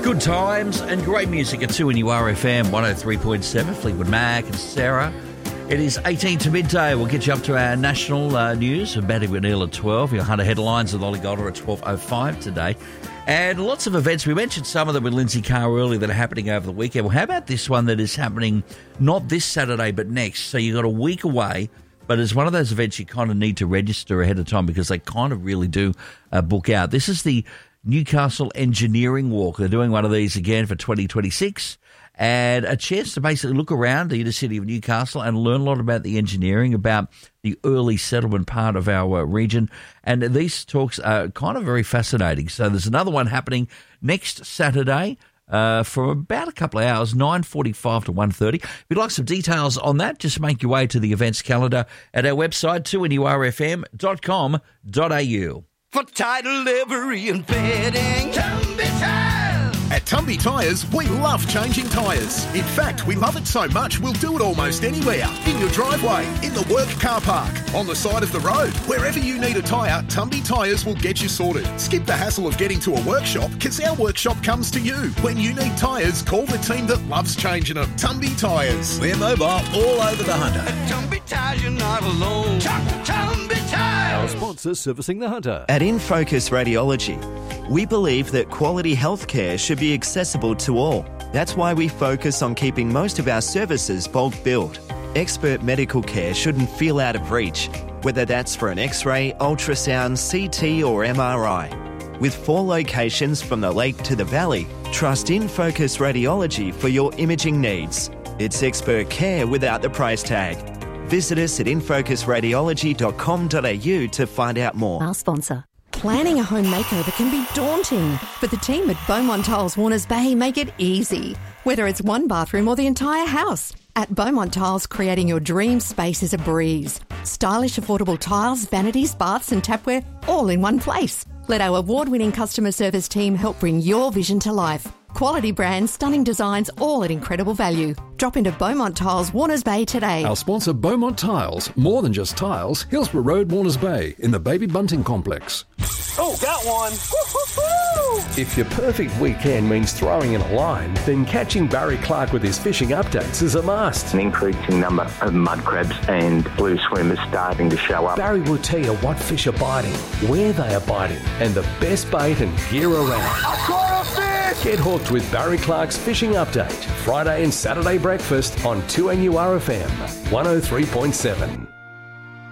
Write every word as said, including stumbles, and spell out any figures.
Good times and great music at two N U R F M one oh three point seven. Fleetwood Mac and Sarah. It is eighteen to midday. We'll get you up to our national uh, news. Matty McNeil at twelve. Your Hunter headlines with Ollie Golder at twelve oh five today. And lots of events. We mentioned some of them with Lindsay Carr earlier that are happening over the weekend. Well, how about this one that is happening not this Saturday but next? So you've got a week away, but it's one of those events you kind of need to register ahead of time because they kind of really do uh, book out. This is the Newcastle Engineering Walk. They're doing one of these again for twenty twenty-six. And a chance to basically look around the inner city of Newcastle and learn a lot about the engineering, about the early settlement part of our uh, region. And these talks are kind of very fascinating. So there's another one happening next Saturday uh, for about a couple of hours, nine forty-five to one thirty. If you'd like some details on that, just make your way to the events calendar at our website, two N U R F M dot com dot a u. For title, livery and fitting, Tumby Tires. At Tumby Tyres, we love changing tyres. In fact, we love it so much, we'll do it almost anywhere. In your driveway, in the work car park, on the side of the road. Wherever you need a tyre, Tumby Tyres will get you sorted. Skip the hassle of getting to a workshop, because our workshop comes to you. When you need tyres, call the team that loves changing them. Tumby Tyres. We're mobile all over the Hunter. At Tumby Tires, you're not alone. Tumby Tires. Our sponsor servicing the Hunter. At InFocus Radiology, we believe that quality healthcare should be accessible to all. That's why we focus on keeping most of our services bulk billed. Expert medical care shouldn't feel out of reach, whether that's for an X-ray, ultrasound, C T or M R I. With four locations from the lake to the valley, trust InFocus Radiology for your imaging needs. It's expert care without the price tag. Visit us at infocus radiology dot com dot a u to find out more. Our sponsor. Planning a home makeover can be daunting, but the team at Beaumont Tiles Warners Bay make it easy. Whether it's one bathroom or the entire house, at Beaumont Tiles, creating your dream space is a breeze. Stylish, affordable tiles, vanities, baths and tapware, all in one place. Let our award-winning customer service team help bring your vision to life. Quality brands, stunning designs, all at incredible value. Drop into Beaumont Tiles, Warners Bay today. Our sponsor, Beaumont Tiles. More than just tiles. Hillsborough Road, Warners Bay, in the Baby Bunting Complex. Oh, got one. Woo-hoo-hoo! If your perfect weekend means throwing in a line, then catching Barry Clark with his fishing updates is a must. An increasing number of mud crabs and blue swimmers starting to show up. Barry will tell you what fish are biting, where they are biting, and the best bait and gear around. I caught a fish! Get hooked with Barry Clark's Fishing Update, Friday and Saturday breakfast on two N U R F M one oh three point seven.